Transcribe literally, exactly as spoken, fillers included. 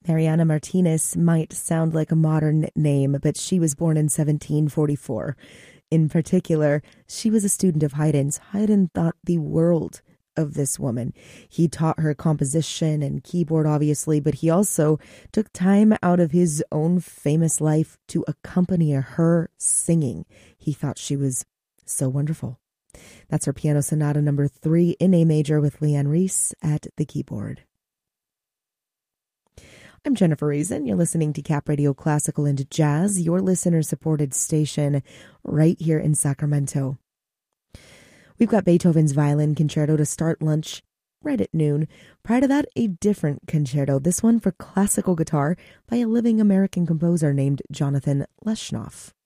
Mariana Martinez might sound like a modern name, but she was born in seventeen forty-four. In particular, she was a student of Haydn's. Haydn thought the world of this woman. He taught her composition and keyboard, obviously, but he also took time out of his own famous life to accompany her singing. He thought she was so wonderful. That's her Piano Sonata number three in A major with Leanne Reese at the keyboard. I'm Jennifer Reason. You're listening to Cap Radio Classical and Jazz, your listener-supported station right here in Sacramento. We've got Beethoven's Violin Concerto to start lunch right at noon. Prior to that, a different concerto, this one for classical guitar by a living American composer named Jonathan Leshnoff.